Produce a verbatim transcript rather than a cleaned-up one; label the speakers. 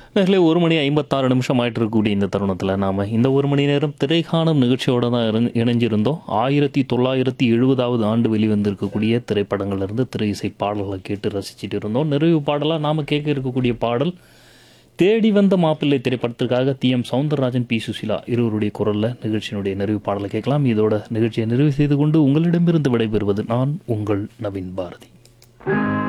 Speaker 1: நேர்களே ஒரு மணி ஐம்பத்தாறு நிமிஷம் ஆயிட்டு இருக்கக்கூடிய இந்த தருணத்தில் நாம் இந்த ஒரு மணி நேரம் திரைக்காணும் நிகழ்ச்சியோட தான் இரண்- இணைஞ்சிருந்தோம். ஆயிரத்தி தொள்ளாயிரத்தி எழுபதாவது ஆண்டு வெளிவந்திருக்கக்கூடிய திரைப்படங்கள்லேருந்து திரை இசை பாடல்களை கேட்டு ரசிச்சுட்டு இருந்தோம். நிறைவு பாடலாக நாம் கேட்க இருக்கக்கூடிய பாடல் தேடி வந்த மாப்பிள்ளை திரைப்படத்திற்காக D M Soundararajan, B Susheela இருவருடைய குரலில் நிகழ்ச்சியினுடைய நிறைவு பாடலை கேட்கலாம். இதோட நிகழ்ச்சியை நிறைவு செய்து கொண்டு உங்களிடமிருந்து விடைபெறுவது நான் உங்கள் நவீன் பாரதி.